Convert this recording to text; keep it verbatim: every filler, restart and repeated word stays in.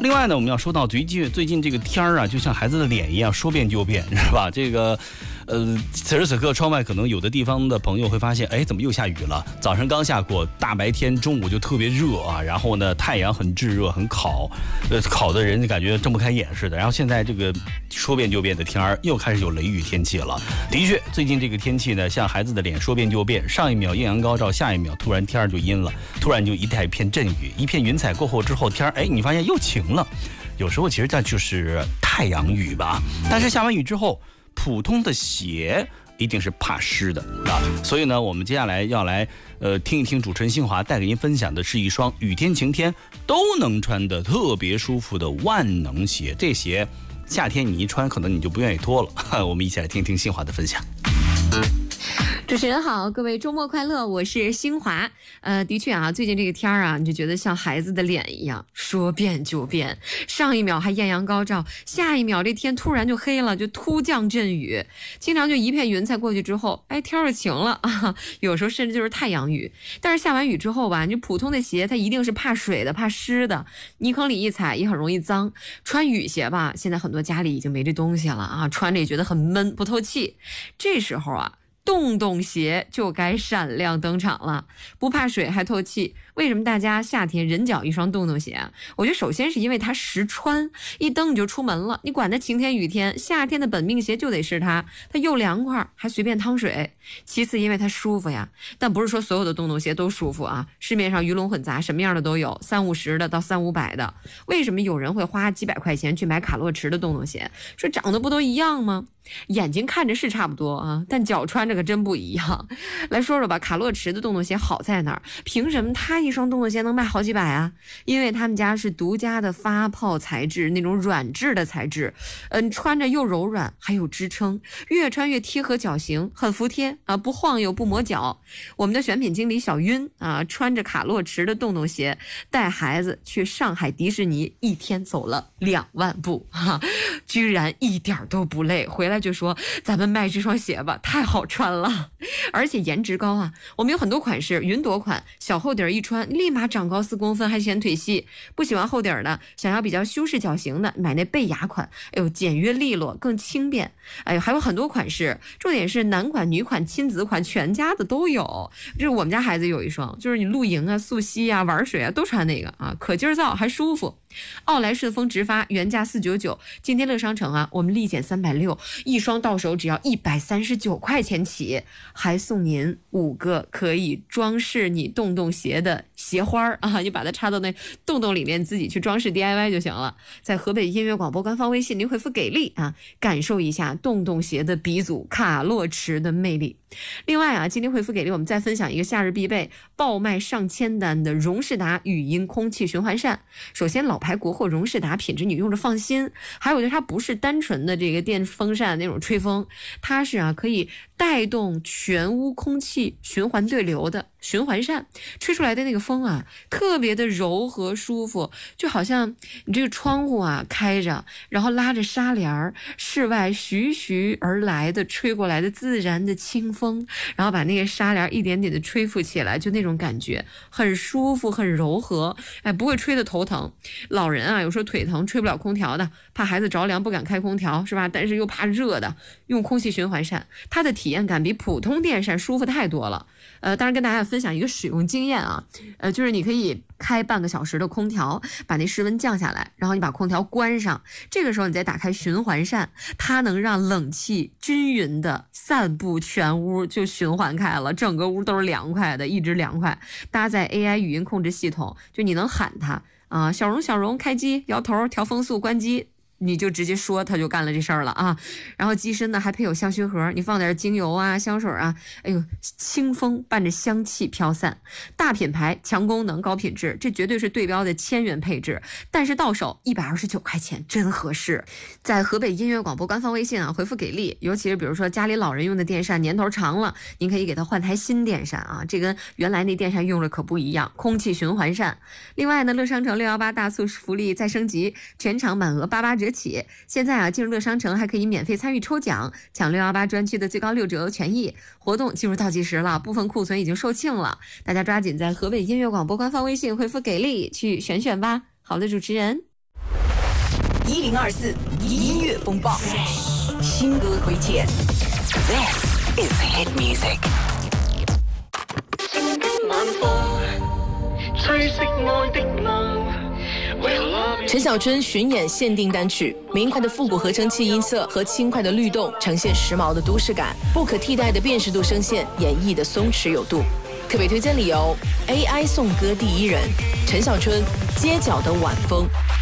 另外呢，我们要说到最近最近这个天儿啊，就像孩子的脸一样，说变就变，是吧？这个，呃，此时此刻窗外可能有的地方的朋友会发现，哎，怎么又下雨了？早上刚下过，大白天中午就特别热啊，然后呢，太阳很炙热，很烤，呃，烤的人就感觉睁不开眼似的。然后现在这个说变就变的天儿又开始有雷雨天气了。的确，最近这个天气呢，像孩子的脸说变就变，上一秒艳阳高照，下一秒突然天儿就阴了，突然就一带一片阵雨，一片云彩过后之后，天儿哎，你发现又晴了。有时候其实这就是太阳雨吧，但是下完雨之后，普通的鞋一定是怕湿的啊。所以呢，我们接下来要来呃听一听主持人新华带给您分享的是一双雨天晴天都能穿的特别舒服的万能鞋。这鞋夏天你一穿，可能你就不愿意脱了。我们一起来听听新华的分享。 主持人好，各位周末快乐，我是新华。呃，的确啊，最近这个天儿啊，你就觉得像孩子的脸一样，说变就变。上一秒还艳阳高照，下一秒这天突然就黑了，就突降阵雨，经常就一片云彩过去之后，哎，天儿就晴了啊。有时候甚至就是太阳雨。但是下完雨之后吧，你普通的鞋它一定是怕水的、怕湿的，泥坑里一踩也很容易脏。穿雨鞋吧，现在很多家里已经没这东西了啊，穿着也觉得很闷，不透气。这时候啊，洞洞鞋就该闪亮登场了，不怕水还透气。为什么大家夏天人脚一双洞洞鞋啊？我觉得首先是因为它实穿，一蹬你就出门了，你管它晴天雨天，夏天的本命鞋就得是它，它又凉快还随便趟水。其次因为它舒服呀，但不是说所有的洞洞鞋都舒服啊，市面上鱼龙混杂，什么样的都有，三五十的到三五百的。为什么有人会花几百块钱去买卡洛驰的洞洞鞋？说长得不都一样吗？眼睛看着是差不多啊，但脚穿着可真不一样。来说说吧，卡洛驰的洞洞鞋好在哪儿？凭什么他一双洞洞鞋能卖好几百啊？因为他们家是独家的发泡材质，那种软质的材质，嗯，穿着又柔软还有支撑，越穿越贴合脚型，很服帖啊，不晃悠不磨脚。我们的选品经理小晕啊，穿着卡洛驰的洞洞鞋带孩子去上海迪士尼，一天走了两万步哈、啊，居然一点都不累，回来就说咱们卖这双鞋吧，太好穿了，而且颜值高啊。我们有很多款式，云朵款小厚底一穿立马长高四公分，还显腿细。不喜欢厚底的，想要比较修饰脚型的，买那贝雅款，哎呦，简约利落，更轻便。哎呦，还有很多款式，重点是男款、女款、亲子款，全家的都有。就是我们家孩子有一双，就是你露营啊、溯溪啊、玩水啊都穿那个啊，可劲儿造还舒服。奥莱顺风直发原价四九九，今天乐商城啊，我们立减三百六，一双到手只要一百三十九块钱起，还送您五个可以装饰你洞洞鞋的鞋花啊，你把它插到那洞洞里面，自己去装饰 D I Y 就行了。在河北音乐广播官方微信，您回复给力啊，感受一下洞洞鞋的鼻祖卡洛驰的魅力。另外啊，今天回复给力，我们再分享一个夏日必备，爆卖上千单的荣仕达语音空气循环扇。首先老牌国货荣仕达品质你用着放心，还有就是它不是单纯的这个电风扇那种吹风，它是啊可以带动全屋空气循环对流的循环扇，吹出来的那个风啊特别的柔和舒服，就好像你这个窗户啊开着，然后拉着纱帘，室外徐徐而来的吹过来的自然的清风，然后把那个纱帘一点点的吹拂起来，就那种感觉很舒服很柔和，哎，不会吹得头疼。老人啊有时候腿疼吹不了空调的，怕孩子着凉不敢开空调是吧，但是又怕热的，用空气循环扇，它的体验感比普通电扇舒服太多了。呃，当然跟大家分享一个使用经验啊，呃，就是你可以开半个小时的空调，把那室温降下来，然后你把空调关上，这个时候你再打开循环扇，它能让冷气均匀的散布全屋，就循环开了，整个屋都是凉快的，一直凉快。搭载 A I 语音控制系统，就你能喊它啊、呃，小荣小荣开机，摇头调风速关机，你就直接说，他就干了这事儿了啊。然后机身呢还配有香薰盒，你放点精油啊香水啊，哎呦，清风伴着香气飘散。大品牌强功能高品质，这绝对是对标的千元配置，但是到手一百二十九块钱，真合适。在河北音乐广播官方微信啊回复给力，尤其是比如说家里老人用的电扇年头长了，您可以给他换台新电扇啊，这跟原来那电扇用着可不一样，空气循环扇。另外呢，乐商城六一八大促福利再升级，全场满额八八折起，现在啊进入乐商城还可以免费参与抽奖，抢六一八专区的最高六折权益，活动进入倒计时了，部分库存已经售罄了，大家抓紧在河北音乐广播官方微信回复给力去选选吧。好的，主持人。 一零二四音乐风暴，新歌推荐。This is hit music。陈小春巡演限定单曲，明快的复古合成器音色和轻快的律动，呈现时髦的都市感，不可替代的辨识度声线演绎的松弛有度。特别推荐理由 ：A I 颂歌第一人，陈小春，街角的晚风。